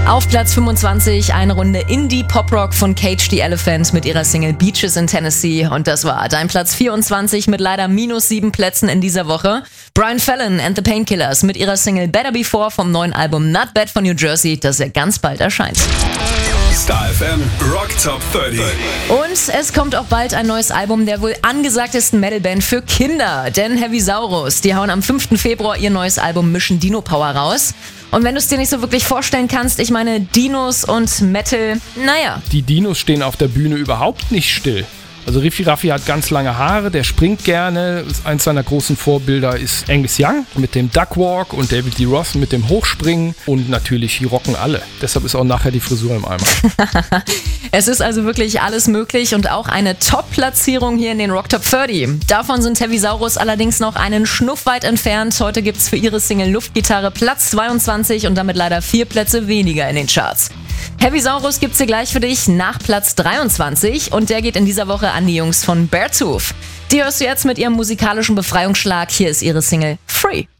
Auf Platz 25 eine Runde Indie-Pop-Rock von Cage the Elephant mit ihrer Single Beaches in Tennessee. Und das war dein Platz 24 mit leider -7 Plätzen in dieser Woche. Brian Fallon and the Painkillers mit ihrer Single Better Before vom neuen Album Not Bad von New Jersey, das ja ganz bald erscheint. Star FM Rock Top 30. Und es kommt auch bald ein neues Album der wohl angesagtesten Metalband für Kinder. Denn Heavy Saurus, die hauen am 5. Februar ihr neues Album Mission Dino Power raus. Und wenn du es dir nicht so wirklich vorstellen kannst, ich meine Dinos und Metal, naja. Die Dinos stehen auf der Bühne überhaupt nicht still. Also Riffi Raffi hat ganz lange Haare, der springt gerne. Eins seiner großen Vorbilder ist Angus Young mit dem Duckwalk und David Lee Roth mit dem Hochspringen. Und natürlich, die rocken alle. Deshalb ist auch nachher die Frisur im Eimer. Es ist also wirklich alles möglich und auch eine Top-Platzierung hier in den Rock Top 30. Davon sind Heavy Saurus allerdings noch einen Schnuff weit entfernt. Heute gibt's für ihre Single Luftgitarre Platz 22 und damit leider 4 Plätze weniger in den Charts. Heavy Saurus gibt's hier gleich für dich nach Platz 23 und der geht in dieser Woche an die Jungs von Beartooth. Die hörst du jetzt mit ihrem musikalischen Befreiungsschlag. Hier ist ihre Single Free.